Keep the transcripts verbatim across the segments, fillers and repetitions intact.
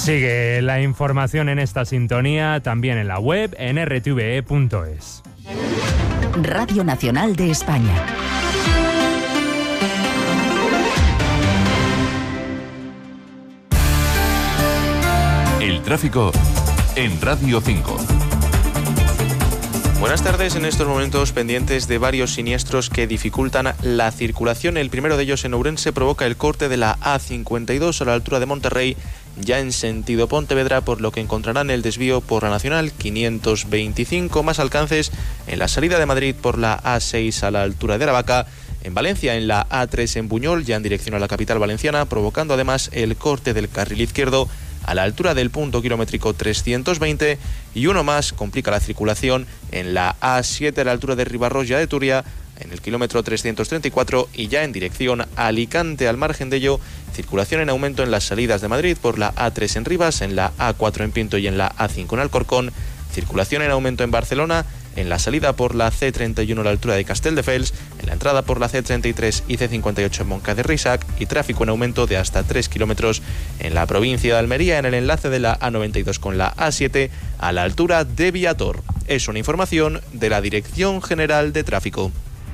Sigue la información en esta sintonía, también en la web, en r t v e punto es. Radio Nacional de España. El tráfico en Radio cinco. Buenas tardes. En estos momentos pendientes de varios siniestros que dificultan la circulación. El primero de ellos en Ourense provoca el corte de la A cincuenta y dos a la altura de Monterrey, ya en sentido Pontevedra, por lo que encontrarán el desvío por la Nacional quinientos veinticinco, más alcances en la salida de Madrid por la A seis a la altura de Aravaca, en Valencia en la A tres en Buñol, ya en dirección a la capital valenciana, provocando además el corte del carril izquierdo a la altura del punto kilométrico trescientos veinte, y uno más complica la circulación en la A siete a la altura de Ribarroya de Turia, en el kilómetro trescientos treinta y cuatro, y ya en dirección a Alicante. Al margen de ello, circulación en aumento en las salidas de Madrid por la A tres en Rivas, en la A cuatro en Pinto y en la A cinco en Alcorcón. Circulación en aumento en Barcelona, en la salida por la C treinta y uno a la altura de Castelldefels, en la entrada por la C treinta y tres y C cincuenta y ocho en Moncada de Reixac, y tráfico en aumento de hasta tres kilómetros en la provincia de Almería, en el enlace de la A noventa y dos con la A siete a la altura de Viator. Es una información de la Dirección General de Tráfico.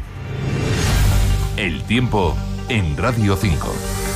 El tiempo en Radio cinco.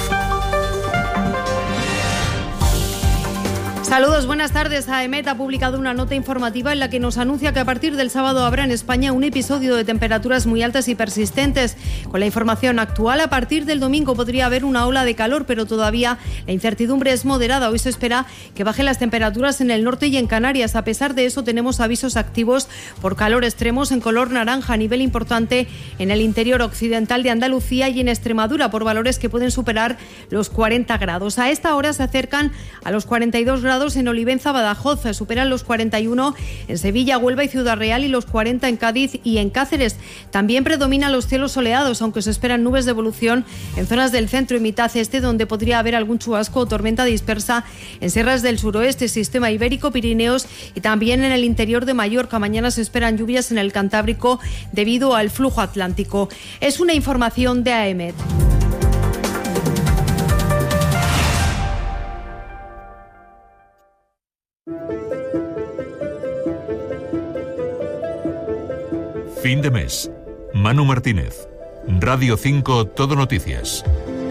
Saludos, buenas tardes. AEMET ha publicado una nota informativa en la que nos anuncia que a partir del sábado habrá en España un episodio de temperaturas muy altas y persistentes. Con la información actual, a partir del domingo podría haber una ola de calor, pero todavía la incertidumbre es moderada. Hoy se espera que bajen las temperaturas en el norte y en Canarias. A pesar de eso, tenemos avisos activos por calor extremos en color naranja a nivel importante en el interior occidental de Andalucía y en Extremadura, por valores que pueden superar los cuarenta grados. A esta hora se acercan a los cuarenta y dos grados en Olivenza, Badajoz, superan los cuarenta y uno en Sevilla, Huelva y Ciudad Real, y los cuarenta en Cádiz y en Cáceres. También predominan los cielos soleados, aunque se esperan nubes de evolución en zonas del centro y mitad este, donde podría haber algún chubasco o tormenta dispersa en sierras del suroeste, sistema ibérico, Pirineos y también en el interior de Mallorca. Mañana se esperan lluvias en el Cantábrico debido al flujo atlántico. Es una información de AEMET. Fin de mes. Manu Martínez. Radio cinco Todo Noticias.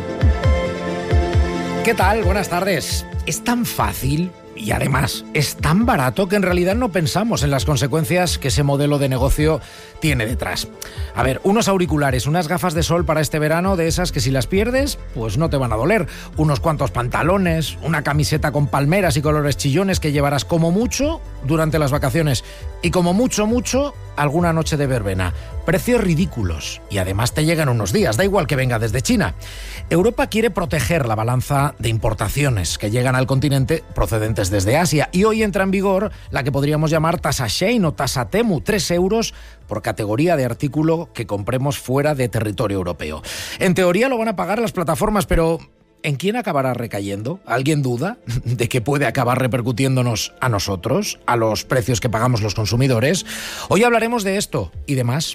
¿Qué tal? Buenas tardes. Es tan fácil y además es tan barato que en realidad no pensamos en las consecuencias que ese modelo de negocio tiene detrás. A ver, unos auriculares, unas gafas de sol para este verano, de esas que si las pierdes, pues no te van a doler. Unos cuantos pantalones, una camiseta con palmeras y colores chillones que llevarás como mucho durante las vacaciones y como mucho, mucho alguna noche de verbena. Precios ridículos y además te llegan unos días, da igual que venga desde China. Europa quiere proteger la balanza de importaciones que llegan al continente procedentes desde Asia, y hoy entra en vigor la que podríamos llamar tasa Shein o tasa Temu, tres euros por categoría de artículo que compremos fuera de territorio europeo. En teoría lo van a pagar las plataformas, pero ¿en quién acabará recayendo? ¿Alguien duda de que puede acabar repercutiéndonos a nosotros, a los precios que pagamos los consumidores? Hoy hablaremos de esto y de más.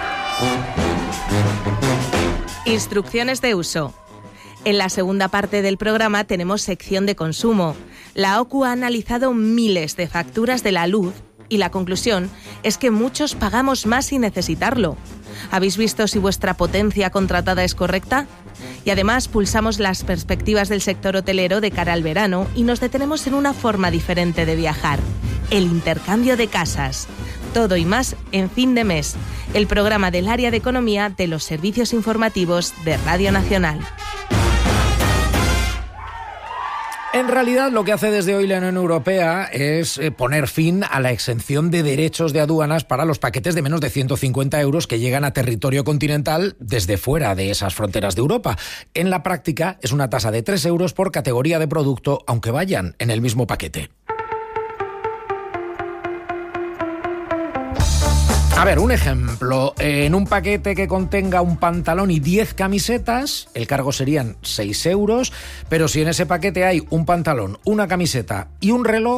Instrucciones de uso. En la segunda parte del programa tenemos sección de consumo. La O C U ha analizado miles de facturas de la luz y la conclusión es que muchos pagamos más sin necesitarlo. ¿Habéis visto si vuestra potencia contratada es correcta? Y además pulsamos las perspectivas del sector hotelero de cara al verano y nos detenemos en una forma diferente de viajar: el intercambio de casas. Todo y más en Fin de Mes, el programa del área de economía de los servicios informativos de Radio Nacional. En realidad, lo que hace desde hoy la Unión Europea es poner fin a la exención de derechos de aduanas para los paquetes de menos de ciento cincuenta euros que llegan a territorio continental desde fuera de esas fronteras de Europa. En la práctica, es una tasa de tres euros por categoría de producto, aunque vayan en el mismo paquete. A ver, un ejemplo. En un paquete que contenga un pantalón y diez camisetas, el cargo serían seis euros, pero si en ese paquete hay un pantalón, una camiseta y un reloj,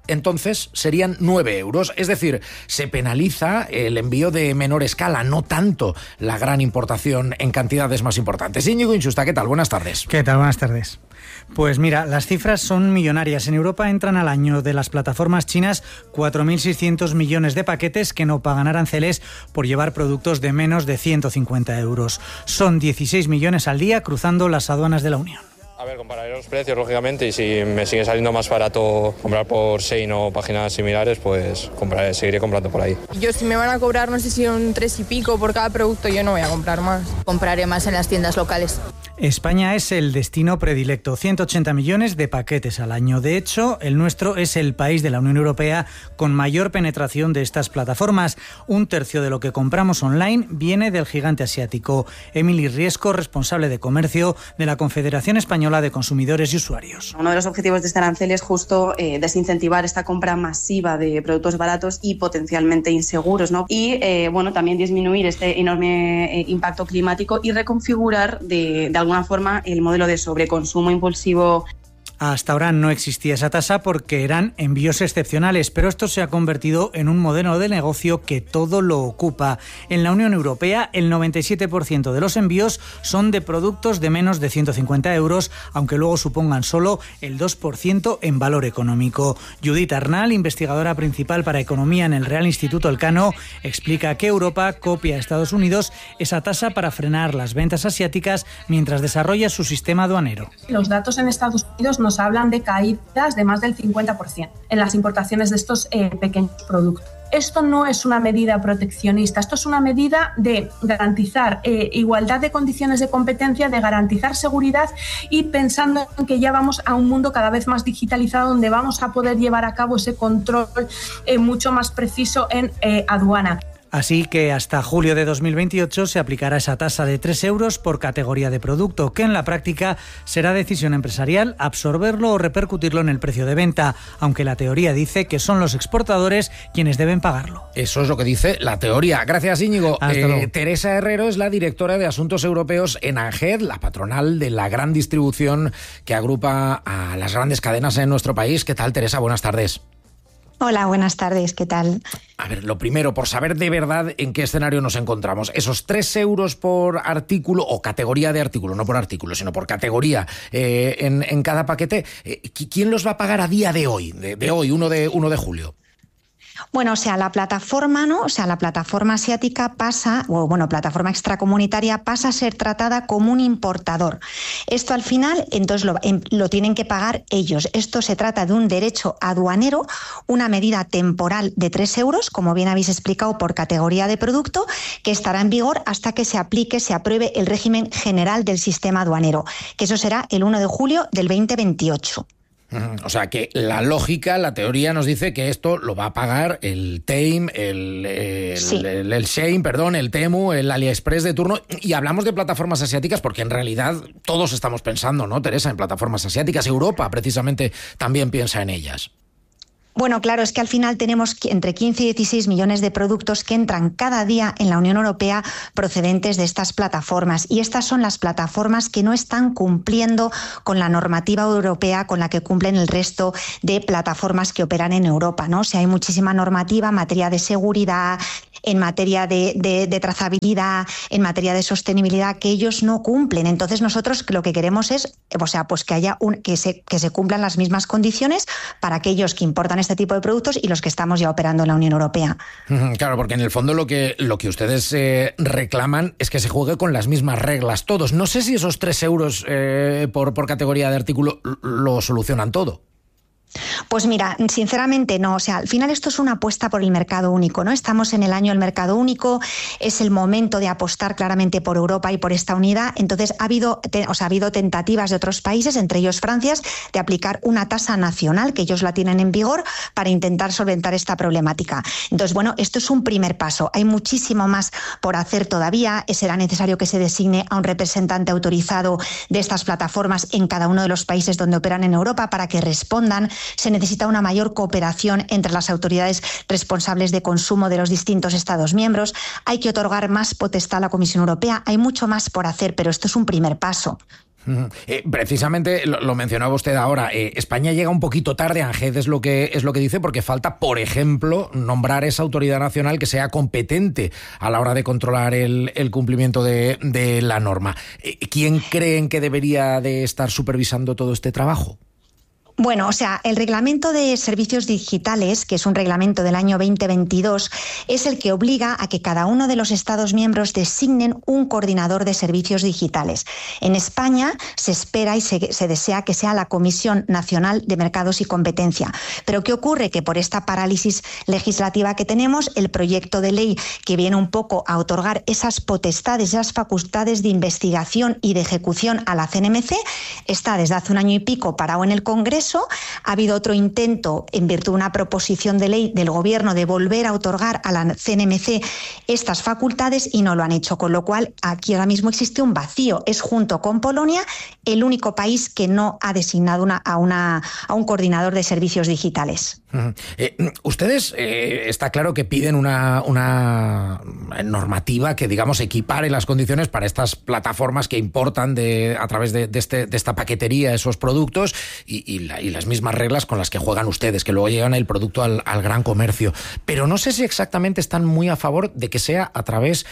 entonces serían nueve euros. Es decir, se penaliza el envío de menor escala, no tanto la gran importación en cantidades más importantes. Íñigo Inchusta, ¿qué tal? Buenas tardes. ¿Qué tal? Buenas tardes. Pues mira, las cifras son millonarias. En Europa entran al año de las plataformas chinas cuatro mil seiscientos millones de paquetes que no pagan aranceles por llevar productos de menos de ciento cincuenta euros. Son dieciséis millones al día cruzando las aduanas de la Unión. A ver, compararé los precios, lógicamente, y si me sigue saliendo más barato comprar por Shein o páginas similares, pues compraré, seguiré comprando por ahí. Yo, si me van a cobrar, no sé si un tres y pico por cada producto, yo no voy a comprar más. Compraré más en las tiendas locales. España es el destino predilecto, ciento ochenta millones de paquetes al año. De hecho, el nuestro es el país de la Unión Europea con mayor penetración de estas plataformas. Un tercio de lo que compramos online viene del gigante asiático. Emily Riesco, responsable de comercio de la Confederación Española de Consumidores y Usuarios. Uno de los objetivos de este arancel es justo eh, desincentivar esta compra masiva de productos baratos y potencialmente inseguros, ¿no? Y eh, bueno, también disminuir este enorme eh, impacto climático y reconfigurar de, de alguna forma el modelo de sobreconsumo impulsivo. Hasta ahora no existía esa tasa porque eran envíos excepcionales, pero esto se ha convertido en un modelo de negocio que todo lo ocupa. En la Unión Europea, el noventa y siete por ciento de los envíos son de productos de menos de ciento cincuenta euros, aunque luego supongan solo el dos por ciento en valor económico. Judith Arnal, investigadora principal para economía en el Real Instituto Elcano, explica que Europa copia a Estados Unidos esa tasa para frenar las ventas asiáticas mientras desarrolla su sistema aduanero. Los datos en Estados Unidos nos hablan de caídas de más del cincuenta por ciento en las importaciones de estos eh, pequeños productos. Esto no es una medida proteccionista, esto es una medida de garantizar eh, igualdad de condiciones de competencia, de garantizar seguridad y pensando en que ya vamos a un mundo cada vez más digitalizado donde vamos a poder llevar a cabo ese control eh, mucho más preciso en eh, aduana. Así que hasta julio de dos mil veintiocho se aplicará esa tasa de tres euros por categoría de producto, que en la práctica será decisión empresarial absorberlo o repercutirlo en el precio de venta, aunque la teoría dice que son los exportadores quienes deben pagarlo. Eso es lo que dice la teoría. Gracias, Íñigo. Eh, Teresa Herrero es la directora de Asuntos Europeos en ANGED, la patronal de la gran distribución que agrupa a las grandes cadenas en nuestro país. ¿Qué tal, Teresa? Buenas tardes. Hola, buenas tardes, ¿qué tal? A ver, lo primero, por saber de verdad en qué escenario nos encontramos. Esos tres euros por artículo, o categoría de artículo, no por artículo, sino por categoría, eh, en, en cada paquete, eh, ¿quién los va a pagar a día de hoy, de, de hoy, uno de julio? Bueno, o sea, la plataforma, ¿no? O sea, la plataforma asiática pasa, o bueno, plataforma extracomunitaria pasa a ser tratada como un importador. Esto al final, entonces lo, lo tienen que pagar ellos. Esto se trata de un derecho aduanero, una medida temporal de tres euros, como bien habéis explicado, por categoría de producto, que estará en vigor hasta que se aplique, se apruebe el régimen general del sistema aduanero, que eso será el uno de julio del veinte veintiocho. O sea que la lógica, la teoría nos dice que esto lo va a pagar el Temu, el, el, sí. el, el Shein, perdón, el Temu, el AliExpress de turno. Y hablamos de plataformas asiáticas porque en realidad todos estamos pensando, ¿no, Teresa?, en plataformas asiáticas. Europa precisamente también piensa en ellas. Bueno, claro, es que al final tenemos entre quince y dieciséis millones de productos que entran cada día en la Unión Europea procedentes de estas plataformas. Y estas son las plataformas que no están cumpliendo con la normativa europea con la que cumplen el resto de plataformas que operan en Europa, ¿no? O sea, hay muchísima normativa en materia de seguridad, en materia de, de, de trazabilidad, en materia de sostenibilidad, que ellos no cumplen. Entonces nosotros lo que queremos es, o sea, pues que haya un, que se, que se cumplan las mismas condiciones para aquellos que importan este tipo de productos y los que estamos ya operando en la Unión Europea. Claro, porque en el fondo lo que, lo que ustedes eh, reclaman es que se juegue con las mismas reglas todos. No sé si esos tres euros eh, por, por categoría de artículo lo solucionan todo. Pues mira, sinceramente no, o sea, al final esto es una apuesta por el mercado único, ¿no? Estamos en el año del mercado único, es el momento de apostar claramente por Europa y por esta unidad. Entonces ha habido, o sea, ha habido tentativas de otros países, entre ellos Francia, de aplicar una tasa nacional, que ellos la tienen en vigor, para intentar solventar esta problemática. Entonces, bueno, esto es un primer paso. Hay muchísimo más por hacer todavía. Será necesario que se designe a un representante autorizado de estas plataformas en cada uno de los países donde operan en Europa para que respondan. Se necesita una mayor cooperación entre las autoridades responsables de consumo de los distintos Estados miembros, hay que otorgar más potestad a la Comisión Europea, hay mucho más por hacer, pero esto es un primer paso. Eh, precisamente lo, lo mencionaba usted ahora, eh, España llega un poquito tarde, ANGED es lo que es lo que dice, porque falta, por ejemplo, nombrar esa autoridad nacional que sea competente a la hora de controlar el, el cumplimiento de, de la norma. Eh, ¿Quién creen que debería de estar supervisando todo este trabajo? Bueno, o sea, el reglamento de servicios digitales, que es un reglamento del año veinte veintidós, es el que obliga a que cada uno de los Estados miembros designen un coordinador de servicios digitales. En España se espera y se, se desea que sea la Comisión Nacional de Mercados y Competencia. Pero ¿qué ocurre? Que por esta parálisis legislativa que tenemos, el proyecto de ley que viene un poco a otorgar esas potestades, esas facultades de investigación y de ejecución a la C N M C, está desde hace un año y pico parado en el Congreso. Ha habido otro intento, en virtud de una proposición de ley del Gobierno, de volver a otorgar a la C N M C estas facultades y no lo han hecho, con lo cual aquí ahora mismo existe un vacío. Es, junto con Polonia, el único país que no ha designado una, a, una, a un coordinador de servicios digitales. Uh-huh. Eh, ustedes, eh, está claro que piden una, una normativa que, digamos, equipare las condiciones para estas plataformas que importan de, a través de, de, este, de esta paquetería esos productos y, y, la, y las mismas reglas con las que juegan ustedes, que luego llevan el producto al, al gran comercio. Pero no sé si exactamente están muy a favor de que sea a través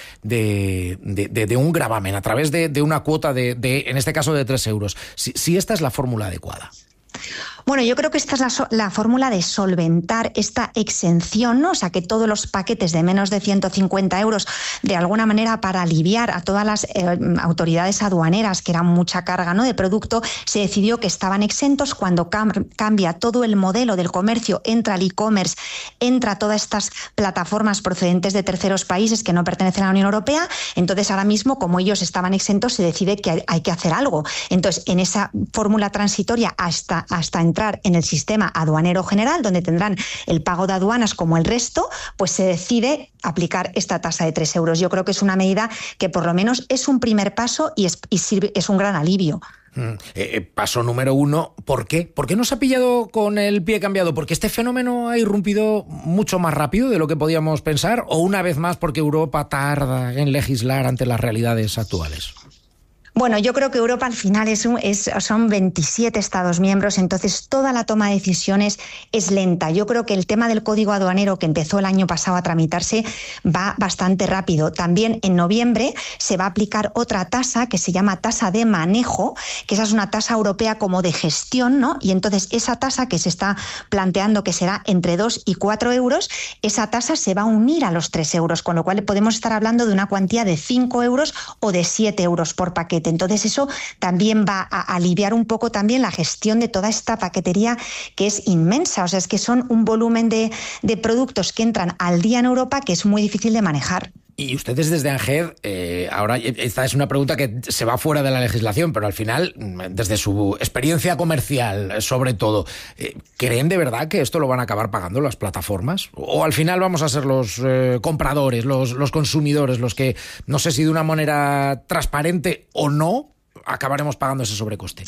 de, de, de, de un gravamen, a través de, de una cuota de, de, en este caso, de tres euros. Si, si esta es la fórmula adecuada. Bueno, yo creo que esta es la, la fórmula de solventar esta exención, ¿no? O sea, que todos los paquetes de menos de ciento cincuenta euros, de alguna manera, para aliviar a todas las eh, autoridades aduaneras, que eran mucha carga, ¿no?, de producto, se decidió que estaban exentos. Cuando cam- cambia todo el modelo del comercio, entra el e-commerce, entra todas estas plataformas procedentes de terceros países que no pertenecen a la Unión Europea, entonces ahora mismo, como ellos estaban exentos, se decide que hay, hay que hacer algo. Entonces, en esa fórmula transitoria hasta, hasta entrar en el sistema aduanero general, donde tendrán el pago de aduanas como el resto, pues se decide aplicar esta tasa de tres euros. Yo creo que es una medida que por lo menos es un primer paso y es, y sirve, es un gran alivio. Mm, eh, paso número uno, ¿por qué? ¿Por qué nos ha pillado con el pie cambiado? ¿Porque este fenómeno ha irrumpido mucho más rápido de lo que podíamos pensar? ¿O una vez más porque Europa tarda en legislar ante las realidades actuales? Bueno, yo creo que Europa al final es, un, es son veintisiete Estados miembros, entonces toda la toma de decisiones es lenta. Yo creo que el tema del código aduanero, que empezó el año pasado a tramitarse, va bastante rápido. También en noviembre se va a aplicar otra tasa que se llama tasa de manejo, que esa es una tasa europea como de gestión, ¿no? Y entonces esa tasa, que se está planteando que será entre dos y cuatro euros, esa tasa se va a unir a los tres euros, con lo cual podemos estar hablando de una cuantía de cinco euros o de siete euros por paquete. Entonces eso también va a aliviar un poco también la gestión de toda esta paquetería, que es inmensa. O sea, es que son un volumen de, de productos que entran al día en Europa que es muy difícil de manejar. Y ustedes desde ANGED, eh, ahora esta es una pregunta que se va fuera de la legislación, pero al final, desde su experiencia comercial sobre todo, eh, ¿creen de verdad que esto lo van a acabar pagando las plataformas? ¿O al final vamos a ser los eh, compradores, los, los consumidores, los que, no sé si de una manera transparente o no, acabaremos pagando ese sobrecoste?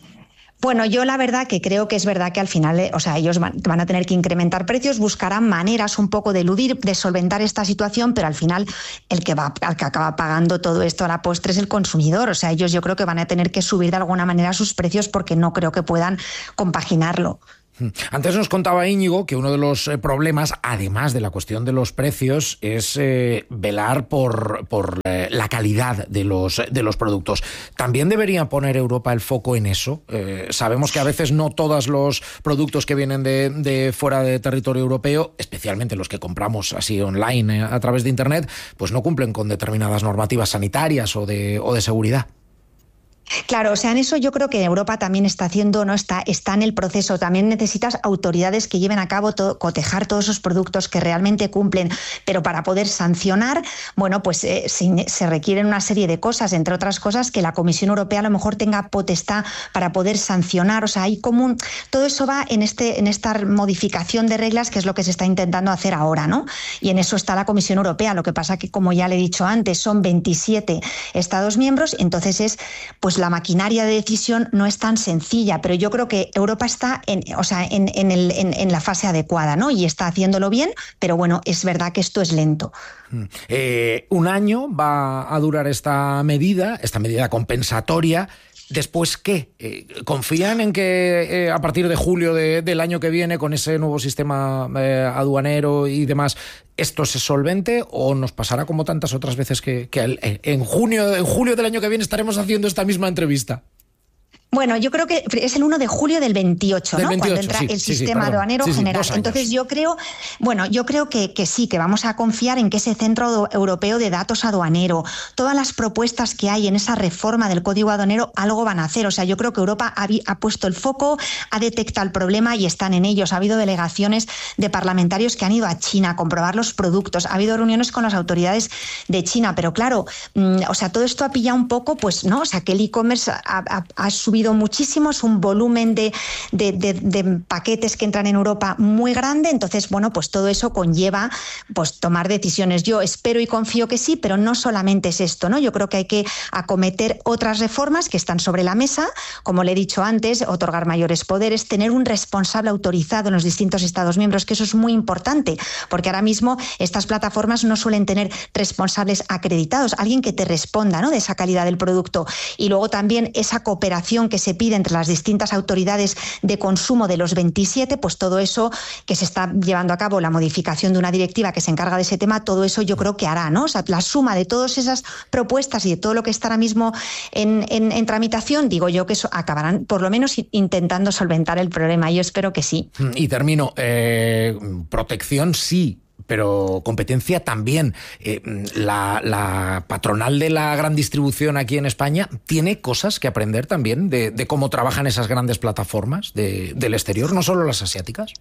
Bueno, yo la verdad que creo que es verdad que al final, o sea, ellos van, van a tener que incrementar precios, buscarán maneras un poco de eludir, de solventar esta situación, pero al final el que va, el que acaba pagando todo esto a la postre es el consumidor. O sea, ellos yo creo que van a tener que subir de alguna manera sus precios porque no creo que puedan compaginarlo. Antes nos contaba Íñigo que uno de los problemas, además de la cuestión de los precios, es eh, velar por, por eh, la calidad de los, de los productos. ¿También debería poner Europa el foco en eso? Eh, sabemos que a veces no todos los productos que vienen de, de fuera de territorio europeo, especialmente los que compramos así online eh, a través de Internet, pues no cumplen con determinadas normativas sanitarias o de, o de seguridad. Claro, o sea, en eso yo creo que Europa también está haciendo, no está, está en el proceso. También necesitas autoridades que lleven a cabo todo, cotejar todos esos productos que realmente cumplen, pero para poder sancionar, bueno, pues eh, se, se requieren una serie de cosas, entre otras cosas que la Comisión Europea a lo mejor tenga potestad para poder sancionar. O sea, hay como un, todo eso va en este, en esta modificación de reglas, que es lo que se está intentando hacer ahora, ¿no? Y en eso está la Comisión Europea. Lo que pasa que, como ya le he dicho antes, son veintisiete Estados miembros, entonces es pues la maquinaria de decisión no es tan sencilla, pero yo creo que Europa está en, o sea, en, en, el, en, en la fase adecuada, ¿no? Y está haciéndolo bien, pero bueno, es verdad que esto es lento. Eh, un año va a durar esta medida, esta medida compensatoria. ¿Después qué? Eh, ¿Confían en que eh, a partir de julio de, del año que viene, con ese nuevo sistema eh, aduanero y demás, esto se solvente, o nos pasará como tantas otras veces que, que el, en junio, en julio del año que viene estaremos haciendo esta misma entrevista? Bueno, yo creo que es el uno de julio del veintiocho, del ¿no? veintiocho, Cuando entra sí, el sí, sistema sí, aduanero sí, sí, general. dos años. Entonces yo creo, bueno, yo creo que, que sí, que vamos a confiar en que ese Centro Europeo de Datos Aduanero, todas las propuestas que hay en esa reforma del Código Aduanero, algo van a hacer. O sea, yo creo que Europa ha, ha puesto el foco, ha detectado el problema y están en ellos. Ha habido delegaciones de parlamentarios que han ido a China a comprobar los productos, ha habido reuniones con las autoridades de China, pero claro, mmm, o sea, todo esto ha pillado un poco, pues, ¿no? O sea, que el e-commerce ha, ha, ha subido muchísimo, un volumen de, de, de, de paquetes que entran en Europa muy grande, entonces, bueno, pues todo eso conlleva pues tomar decisiones. Yo espero y confío que sí, pero no solamente es esto, ¿no? Yo creo que hay que acometer otras reformas que están sobre la mesa, como le he dicho antes, otorgar mayores poderes, tener un responsable autorizado en los distintos Estados miembros, que eso es muy importante, porque ahora mismo estas plataformas no suelen tener responsables acreditados, alguien que te responda, ¿no?, de esa calidad del producto. Y luego también esa cooperación que se pide entre las distintas autoridades de consumo de los veintisiete, pues todo eso que se está llevando a cabo, la modificación de una directiva que se encarga de ese tema, todo eso yo creo que hará, ¿no? O sea, la suma de todas esas propuestas y de todo lo que está ahora mismo en, en, en tramitación, digo yo que eso acabarán por lo menos intentando solventar el problema. Yo espero que sí. Y termino. Eh, protección sí, pero competencia también. Eh, la, la patronal de la gran distribución aquí en España tiene cosas que aprender también de, de cómo trabajan esas grandes plataformas de, del exterior, no solo las asiáticas.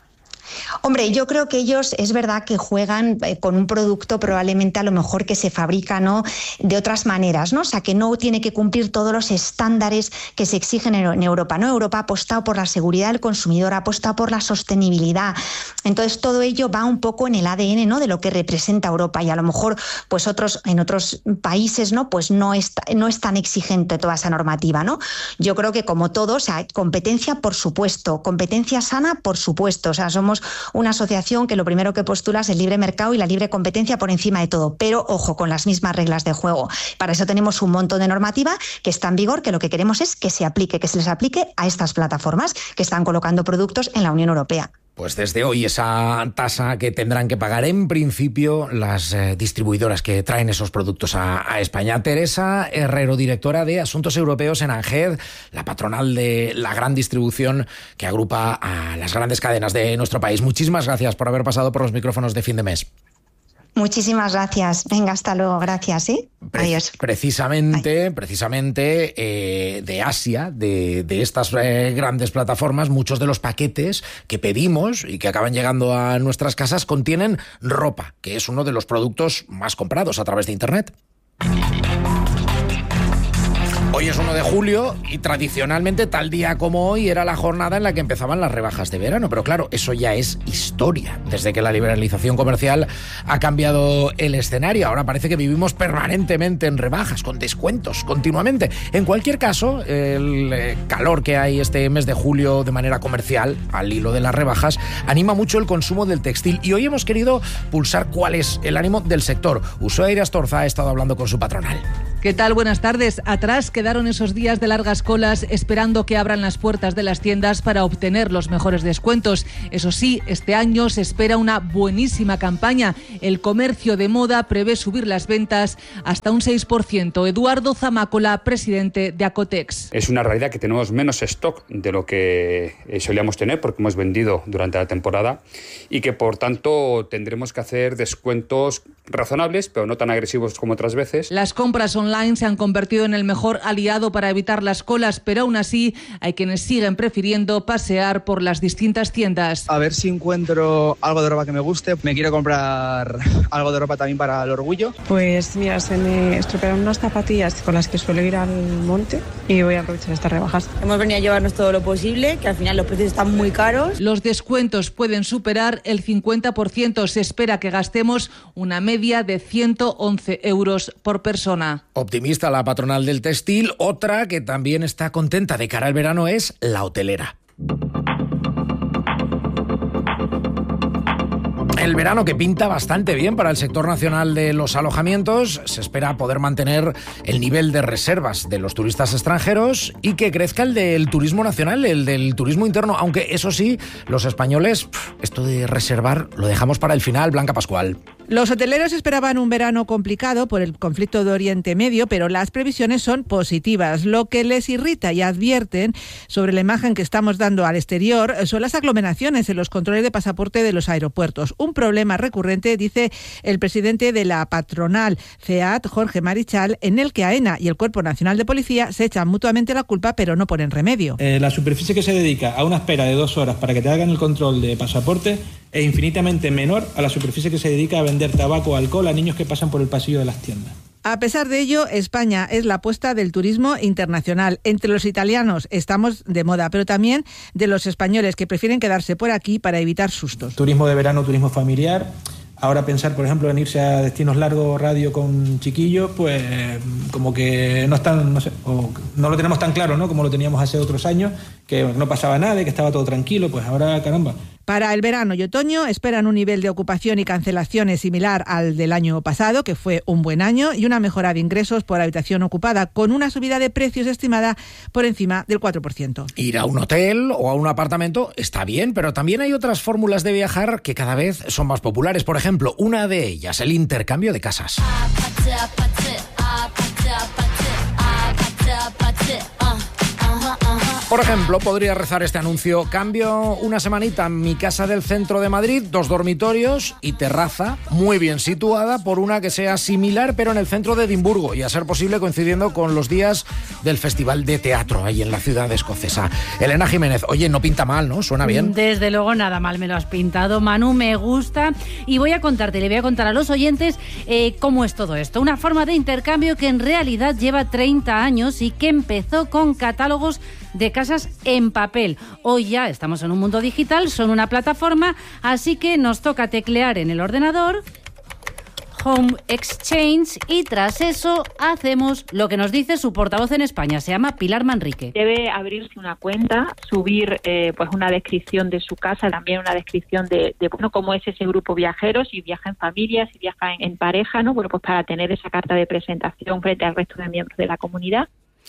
Hombre, yo creo que ellos es verdad que juegan con un producto probablemente a lo mejor que se fabrica, ¿no?, de otras maneras, ¿no? O sea, que no tiene que cumplir todos los estándares que se exigen en Europa, ¿no? Europa ha apostado por la seguridad del consumidor, ha apostado por la sostenibilidad. Entonces, todo ello va un poco en el A D N, ¿no?, de lo que representa Europa, y a lo mejor pues otros en otros países, ¿no?, pues no es, no es tan exigente toda esa normativa, ¿no? Yo creo que como todo, o sea, competencia por supuesto, competencia sana por supuesto, o sea, somos una asociación que lo primero que postula es el libre mercado y la libre competencia por encima de todo, pero ojo, con las mismas reglas de juego. Para eso tenemos un montón de normativa que está en vigor, que lo que queremos es que se aplique, que se les aplique a estas plataformas que están colocando productos en la Unión Europea. Pues desde hoy esa tasa que tendrán que pagar en principio las eh, distribuidoras que traen esos productos a, a España. Teresa Herrero, directora de Asuntos Europeos en ANGED, la patronal de la gran distribución que agrupa a las grandes cadenas de nuestro país. Muchísimas gracias por haber pasado por los micrófonos de Fin de Mes. Muchísimas gracias. Venga, hasta luego. Gracias, ¿sí? Pre- Adiós. Precisamente, Ay. precisamente eh, de Asia, de, de estas eh, grandes plataformas, muchos de los paquetes que pedimos y que acaban llegando a nuestras casas contienen ropa, que es uno de los productos más comprados a través de Internet. Hoy es uno de julio y tradicionalmente tal día como hoy era la jornada en la que empezaban las rebajas de verano, pero claro, eso ya es historia. Desde que la liberalización comercial ha cambiado el escenario, ahora parece que vivimos permanentemente en rebajas, con descuentos, continuamente. En cualquier caso, el calor que hay este mes de julio de manera comercial, al hilo de las rebajas, anima mucho el consumo del textil y hoy hemos querido pulsar cuál es el ánimo del sector. Ushuaia Astorza ha estado hablando con su patronal. ¿Qué tal? Buenas tardes. Atrás quedaron esos días de largas colas esperando que abran las puertas de las tiendas para obtener los mejores descuentos. Eso sí, este año se espera una buenísima campaña. El comercio de moda prevé subir las ventas hasta un seis por ciento. Eduardo Zamácola, presidente de Acotex. Es una realidad que tenemos menos stock de lo que solíamos tener porque hemos vendido durante la temporada y que por tanto tendremos que hacer descuentos razonables, pero no tan agresivos como otras veces. Las compras online se han convertido en el mejor aliado para evitar las colas, pero aún así hay quienes siguen prefiriendo pasear por las distintas tiendas. A ver si encuentro algo de ropa que me guste. Me quiero comprar algo de ropa también para el orgullo. Pues mira, se me estropearon unas zapatillas con las que suelo ir al monte y voy a aprovechar estas rebajas. Hemos venido a llevarnos todo lo posible, que al final los precios están muy caros. Los descuentos pueden superar el cincuenta por ciento. Se espera que gastemos una media de ciento once euros por persona. optimista la patronal del textil. Otra que también está contenta de cara al verano es la hotelera. El verano que pinta bastante bien para el sector nacional de los alojamientos. Se espera poder mantener el nivel de reservas de los turistas extranjeros y que crezca el del turismo nacional, el del turismo interno. Aunque eso sí, los españoles, esto de reservar lo dejamos para el final. Blanca Pascual. Los hoteleros esperaban un verano complicado por el conflicto de Oriente Medio, pero las previsiones son positivas. Lo que les irrita y advierten sobre la imagen que estamos dando al exterior son las aglomeraciones en los controles de pasaporte de los aeropuertos. Un problema recurrente, dice el presidente de la patronal C E A T, Jorge Marichal, en el que AENA y el Cuerpo Nacional de Policía se echan mutuamente la culpa, pero no ponen remedio. Eh, la superficie que se dedica a una espera de dos horas para que te hagan el control de pasaporte es infinitamente menor a la superficie que se dedica a vender tabaco o alcohol a niños que pasan por el pasillo de las tiendas. A pesar de ello, España es la apuesta del turismo internacional. Entre los italianos estamos de moda, pero también de los españoles que prefieren quedarse por aquí para evitar sustos. Turismo de verano, turismo familiar. Ahora pensar, por ejemplo, en irse a destinos largos radio con chiquillos, pues como que no están, no sé, o no lo tenemos tan claro, ¿no? Como lo teníamos hace otros años, que no pasaba nada y que estaba todo tranquilo, pues ahora, caramba. Para el verano y otoño esperan un nivel de ocupación y cancelaciones similar al del año pasado, que fue un buen año, y una mejora de ingresos por habitación ocupada, con una subida de precios estimada por encima del cuatro por ciento. Ir a un hotel o a un apartamento está bien, pero también hay otras fórmulas de viajar que cada vez son más populares. Por ejemplo, una de ellas, el intercambio de casas. Por ejemplo, podría rezar este anuncio: cambio una semanita mi casa del centro de Madrid, dos dormitorios y terraza muy bien situada, por una que sea similar pero en el centro de Edimburgo, y a ser posible coincidiendo con los días del Festival de Teatro ahí en la ciudad escocesa. Elena Jiménez, oye, no pinta mal, ¿no? ¿Suena bien? Desde luego nada mal me lo has pintado, Manu, me gusta. Y voy a contarte, le voy a contar a los oyentes eh, cómo es todo esto. Una forma de intercambio que en realidad lleva treinta años y que empezó con catálogos de casas en papel. Hoy ya estamos en un mundo digital, son una plataforma, así que nos toca teclear en el ordenador Home Exchange y tras eso hacemos lo que nos dice su portavoz en España, se llama Pilar Manrique. Debe abrirse una cuenta, subir eh, pues una descripción de su casa, también una descripción de, de bueno, cómo es ese grupo viajero, si viaja en familia, si viaja en, en pareja, ¿no? Bueno, pues para tener esa carta de presentación frente al resto de miembros de la comunidad.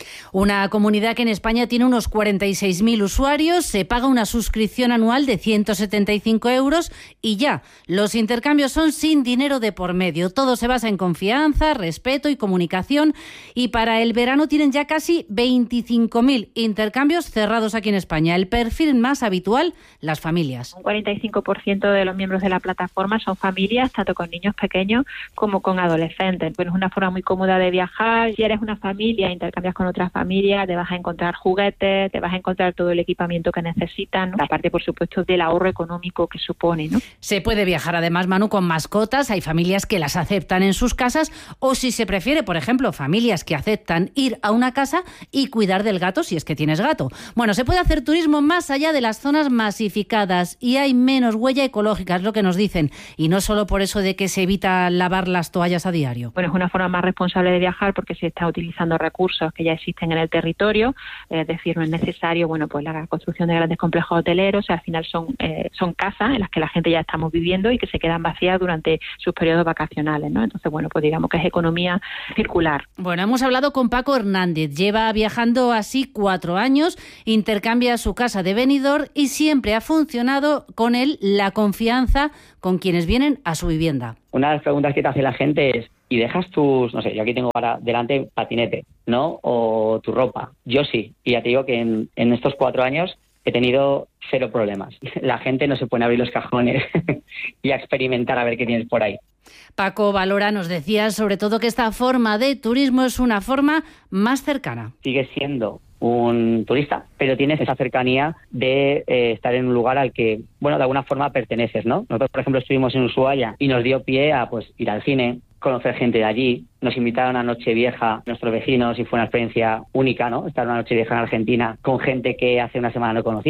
Una comunidad que en España tiene unos cuarenta y seis mil usuarios, se paga una suscripción anual de ciento setenta y cinco euros y ya, los intercambios son sin dinero de por medio. Todo se basa en confianza, respeto y comunicación, y para el verano tienen ya casi veinticinco mil intercambios cerrados aquí en España. El perfil más habitual, las familias. Un cuarenta y cinco por ciento de los miembros de la plataforma son familias, tanto con niños pequeños como con adolescentes. Bueno, es una forma muy cómoda de viajar. Si eres una familia, intercambias con otras familias, te vas a encontrar juguetes, te vas a encontrar todo el equipamiento que necesitan, ¿no? Aparte, por supuesto, del ahorro económico que supone, ¿no? Se puede viajar además, Manu, con mascotas. Hay familias que las aceptan en sus casas, o si se prefiere, por ejemplo, familias que aceptan ir a una casa y cuidar del gato si es que tienes gato. Bueno, se puede hacer turismo más allá de las zonas masificadas y hay menos huella ecológica, es lo que nos dicen, y no solo por eso de que se evita lavar las toallas a diario. Bueno, es una forma más responsable de viajar porque se está utilizando recursos que ya existen en el territorio, es decir, no es necesario, bueno, pues la construcción de grandes complejos hoteleros. O sea, al final son eh, son casas en las que la gente ya estamos viviendo y que se quedan vacías durante sus periodos vacacionales, ¿no? Entonces, bueno, pues digamos que es economía circular. Bueno, hemos hablado con Paco Hernández, lleva viajando así cuatro años, intercambia su casa de Benidorm y siempre ha funcionado con él la confianza con quienes vienen a su vivienda. Una de las preguntas que te hace la gente es: ¿y dejas tus, no sé, yo aquí tengo ahora delante patinete, ¿no? O tu ropa? Yo sí. Y ya te digo que en, en estos cuatro años he tenido cero problemas. La gente no se pone a abrir los cajones y a experimentar a ver qué tienes por ahí. Paco valora, nos decías, sobre todo que esta forma de turismo es una forma más cercana. Sigues siendo un turista, pero tienes esa cercanía de eh, estar en un lugar al que, bueno, de alguna forma perteneces, ¿no? Nosotros, por ejemplo, estuvimos en Ushuaia y nos dio pie a, pues, ir al cine, conocer gente de allí. Nos invitaron a Nochevieja nuestros vecinos y fue una experiencia única, ¿no? Estar una Nochevieja en Argentina con gente que hace una semana no conocías.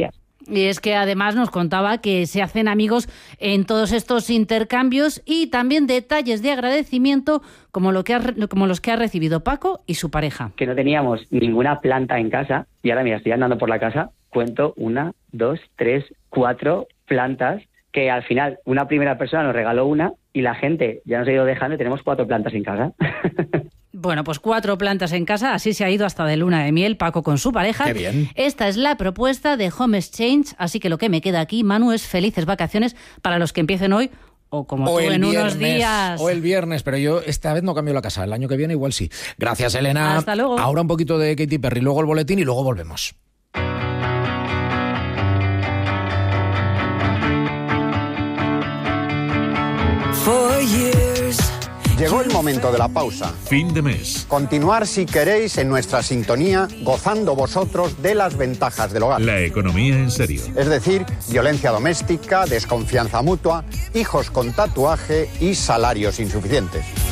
Y es que además nos contaba que se hacen amigos en todos estos intercambios y también detalles de agradecimiento como, lo que ha, como los que ha recibido Paco y su pareja. Que no teníamos ninguna planta en casa y ahora mira, estoy andando por la casa, cuento una, dos, tres, cuatro plantas que al final una primera persona nos regaló una y la gente ya nos ha ido dejando y tenemos cuatro plantas en casa. Bueno, pues cuatro plantas en casa, así se ha ido hasta de luna de miel Paco con su pareja. Qué bien. Esta es la propuesta de Home Exchange, así que lo que me queda aquí, Manu, es felices vacaciones para los que empiecen hoy o como o tú en viernes, unos días. O el viernes, pero yo esta vez no cambio la casa, el año que viene igual sí. Gracias, Elena. Hasta luego. Ahora un poquito de Katy Perry, luego el boletín y luego volvemos. Llegó el momento de la pausa. Fin de mes. Continuar, si queréis, en nuestra sintonía, gozando vosotros de las ventajas del hogar. La economía en serio. Es decir, violencia doméstica, desconfianza mutua, hijos con tatuaje y salarios insuficientes.